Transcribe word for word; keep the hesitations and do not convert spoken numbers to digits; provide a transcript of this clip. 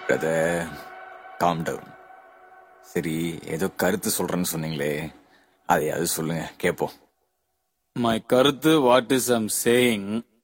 Brother, calm down. சரி, ஏதோ கருத்து சொல்றேன்னு சொன்னீங்களே, அதையாவது சொல்லுங்க கேப்போம். மை கருத்து, வாட் இஸ் ஐம் சேயிங்,